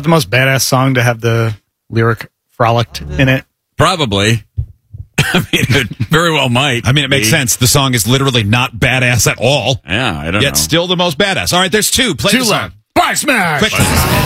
the most badass song to have the lyric frolicked in it? Probably. I mean, it very well might. I mean, it makes sense. The song is literally not badass at all. Yeah, I don't know. Yet still the most badass. All right, there's two. Play the song. By Smash! Quickly.